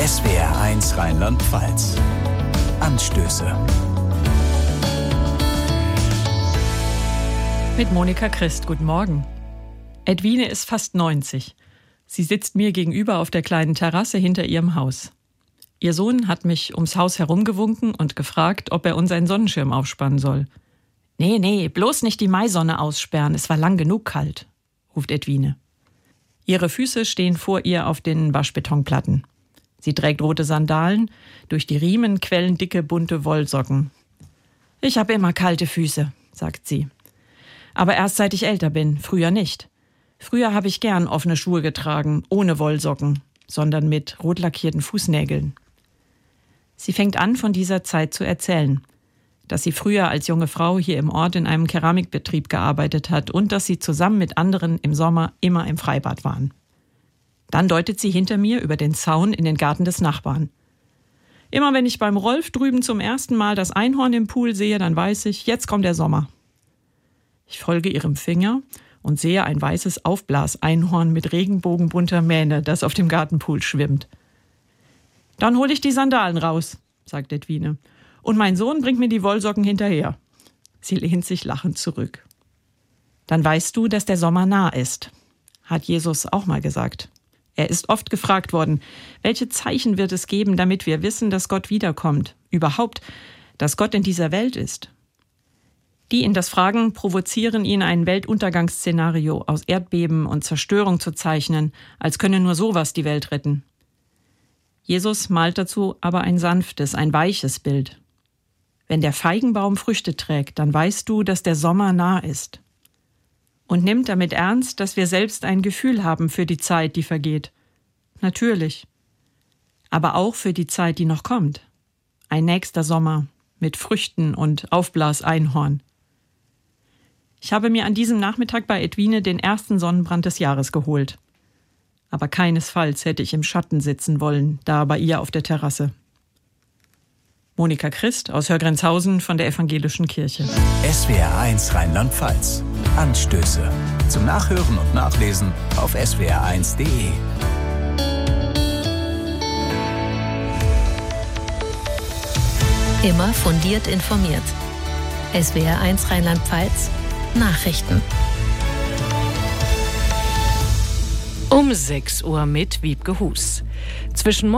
SWR1 Rheinland-Pfalz. Anstöße. Mit Monika Christ, guten Morgen. Edwine ist fast 90. Sie sitzt mir gegenüber auf der kleinen Terrasse hinter ihrem Haus. Ihr Sohn hat mich ums Haus herumgewunken und gefragt, ob er uns einen Sonnenschirm aufspannen soll. Nee, bloß nicht die Maisonne aussperren, es war lang genug kalt, ruft Edwine. Ihre Füße stehen vor ihr auf den Waschbetonplatten. Sie trägt rote Sandalen, durch die Riemen quellen dicke, bunte Wollsocken. Ich habe immer kalte Füße, sagt sie. Aber erst seit ich älter bin, früher nicht. Früher habe ich gern offene Schuhe getragen, ohne Wollsocken, sondern mit rot lackierten Fußnägeln. Sie fängt an, von dieser Zeit zu erzählen, dass sie früher als junge Frau hier im Ort in einem Keramikbetrieb gearbeitet hat und dass sie zusammen mit anderen im Sommer immer im Freibad waren. Dann deutet sie hinter mir über den Zaun in den Garten des Nachbarn. Immer wenn ich beim Rolf drüben zum ersten Mal das Einhorn im Pool sehe, dann weiß ich, jetzt kommt der Sommer. Ich folge ihrem Finger und sehe ein weißes Aufblaseinhorn mit regenbogenbunter Mähne, das auf dem Gartenpool schwimmt. Dann hole ich die Sandalen raus, sagt Edwine. Und mein Sohn bringt mir die Wollsocken hinterher. Sie lehnt sich lachend zurück. Dann weißt du, dass der Sommer nah ist, hat Jesus auch mal gesagt. Er ist oft gefragt worden, welche Zeichen wird es geben, damit wir wissen, dass Gott wiederkommt, überhaupt, dass Gott in dieser Welt ist. Die ihn das fragen, provozieren ihn, ein Weltuntergangsszenario aus Erdbeben und Zerstörung zu zeichnen, als könne nur sowas die Welt retten. Jesus malt dazu aber ein sanftes, ein weiches Bild. Wenn der Feigenbaum Früchte trägt, dann weißt du, dass der Sommer nah ist. Und nimmt damit ernst, dass wir selbst ein Gefühl haben für die Zeit, die vergeht. Natürlich. Aber auch für die Zeit, die noch kommt. Ein nächster Sommer mit Früchten und Aufblaseinhorn. Ich habe mir an diesem Nachmittag bei Edwine den ersten Sonnenbrand des Jahres geholt. Aber keinesfalls hätte ich im Schatten sitzen wollen, da bei ihr auf der Terrasse. Monika Christ aus Hörgrenzhausen von der Evangelischen Kirche. SWR1 Rheinland-Pfalz. Anstöße. Zum Nachhören und Nachlesen auf swr1.de. Immer fundiert informiert. SWR1 Rheinland-Pfalz. Nachrichten. Um 6 Uhr mit Wiebke Hus. Zwischen